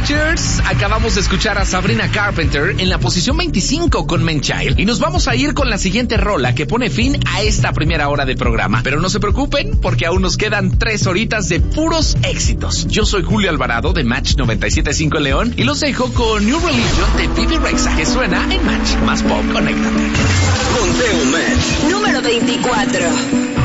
Matchers, acabamos de escuchar a Sabrina Carpenter en la posición 25 con Men Child. Y nos vamos a ir con la siguiente rola que pone fin a esta primera hora de programa. Pero no se preocupen, porque aún nos quedan 3 horitas de puros éxitos. Yo soy Julio Alvarado de Match 97.5 León y los dejo con New Religion de Bibi Rexha, que suena en Match. Más pop, conéctate. Conteo Match. Número 24.